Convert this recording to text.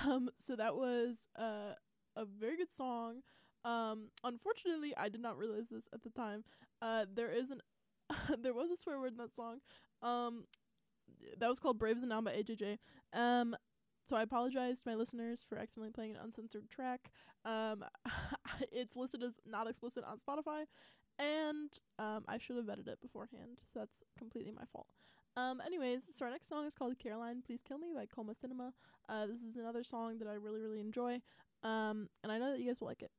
So that was a very good song. Unfortunately, I did not realize this at the time. There is an there was a swear word in that song. Um, that was called "Braves and Now" by AJJ. Um, so I apologize to my listeners for accidentally playing an uncensored track. Um, it's listed as not explicit on Spotify, and I should have vetted it beforehand. So that's completely my fault. Anyways, so our next song is called "Caroline, Please Kill Me" by Coma Cinema. This is another song that I really, really enjoy. And I know that you guys will like it.